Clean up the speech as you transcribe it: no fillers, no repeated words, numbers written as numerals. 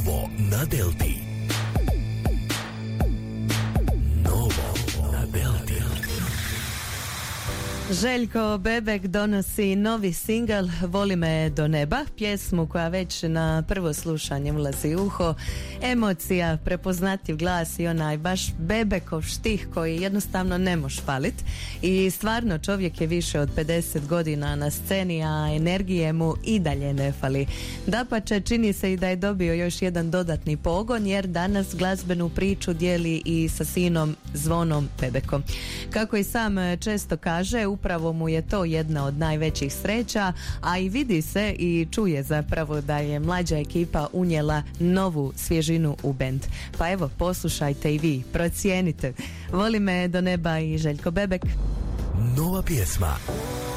Novo na Delti. Novo na Delti. Željko Bebek donosi novi singl Voli me do neba, pjesmu koja već na prvo slušanje ulazi u uho, emocija, prepoznatljiv glas i onaj baš Bebekov štih koji jednostavno ne može falit. I stvarno čovjek je više od 50 godina na sceni, a energije mu i dalje ne fali. Dapače, čini se i da je dobio još jedan dodatni pogon, jer danas glazbenu priču dijeli i sa sinom Zvonom Bebekom. Kako i sam često kaže, upravo mu je to jedna od najvećih sreća, a i vidi se i čuje zapravo da je mlađa ekipa unijela novu svježinu u bend. Pa evo, poslušajte i vi, procijenite. Voli me do neba i Željko Bebek. Nova pjesma.